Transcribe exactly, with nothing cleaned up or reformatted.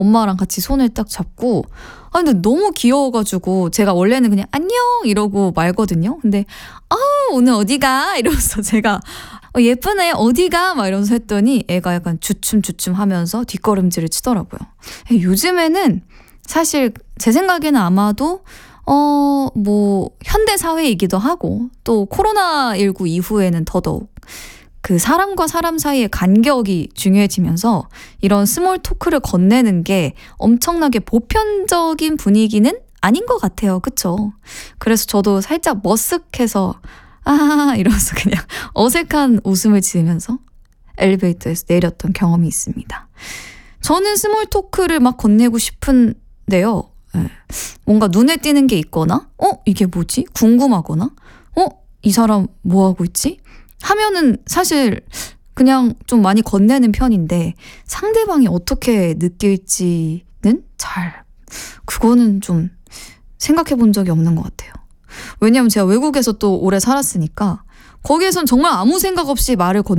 엄마랑 같이 손을 딱 잡고, 아 근데 너무 귀여워가지고 제가 원래는 그냥 안녕 이러고 말거든요. 근데 아 오늘 어디가 이러면서 제가 어, 예쁘네 어디가 막 이러면서 했더니 애가 약간 주춤주춤 하면서 뒷걸음질을 치더라고요. 요즘에는 사실 제 생각에는 아마도 어, 뭐 현대 사회이기도 하고 또 코로나십구 이후에는 더더욱 그 사람과 사람 사이의 간격이 중요해지면서 이런 스몰 토크를 건네는 게 엄청나게 보편적인 분위기는 아닌 것 같아요. 그쵸? 그래서 저도 살짝 머쓱해서 아 이러면서 그냥 어색한 웃음을 지으면서 엘리베이터에서 내렸던 경험이 있습니다. 저는 스몰 토크를 막 건네고 싶은데요. 네. 뭔가 눈에 띄는 게 있거나 어? 이게 뭐지? 궁금하거나 어? 이 사람 뭐 하고 있지? 하면은 사실 그냥 좀 많이 건네는 편인데 상대방이 어떻게 느낄지는 잘 그거는 좀 생각해 본 적이 없는 것 같아요. 왜냐하면 제가 외국에서 또 오래 살았으니까 거기에선 정말 아무 생각 없이 말을 건